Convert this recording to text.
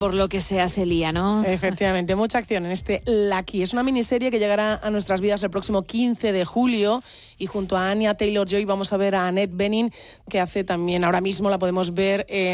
Por lo que sea se lía, ¿no? Efectivamente, mucha acción en este Lucky. Es una miniserie que llegará a nuestras vidas el próximo 15 de julio y junto a Anya Taylor-Joy vamos a ver a Annette Bening, que hace también, ahora mismo la podemos ver en